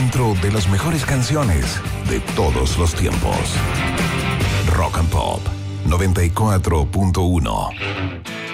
encuentro de las mejores canciones de todos los tiempos. Rock and Pop 94.1.